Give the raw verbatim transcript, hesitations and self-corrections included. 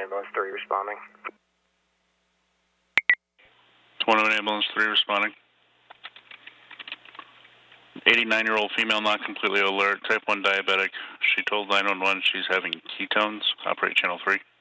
Ambulance three responding. one oh one Ambulance three responding. eighty-nine-year-old female, not completely alert, type one diabetic. She told nine one one she's having ketones. Operate channel three.